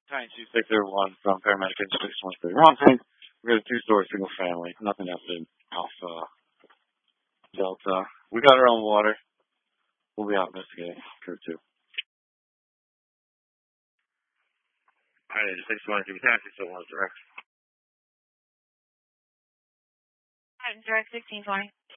Tiny 2601 from Paramedic Agency 623. Wrong thing. We got a two-story single family. Nothing happened off Delta. We got our own water. We'll be out investigating. Crew 2. Alright, 623 taxi, so one direct. Direct 1620.